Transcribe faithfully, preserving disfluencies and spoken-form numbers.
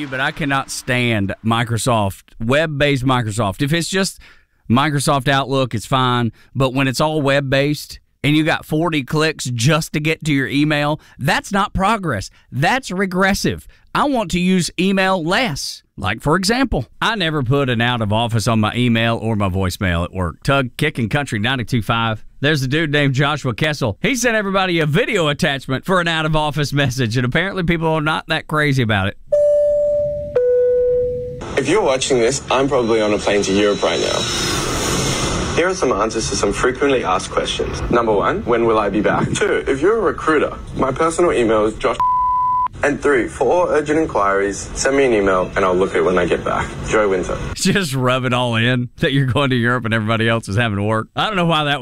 you, but I cannot stand Microsoft, web-based Microsoft. If it's just Microsoft Outlook, it's fine. But when it's all web-based and you got forty clicks just to get to your email, that's not progress. That's regressive. I want to use email less. Like, for example, I never put an out of office on my email or my voicemail at work. Tug, Kicking Country ninety-two point five. There's a dude named Joshua Kessel. He sent everybody a video attachment for an out of office message, and apparently people are not that crazy about it. If you're watching this, I'm probably on a plane to Europe right now. Here are some answers to some frequently asked questions. Number one, when will I be back? Two, if you're a recruiter, my personal email is josh. And three, for all urgent inquiries, send me an email and I'll look at it when I get back. Joy Winter. Just rub it all in that you're going to Europe and everybody else is having to work. I don't know why that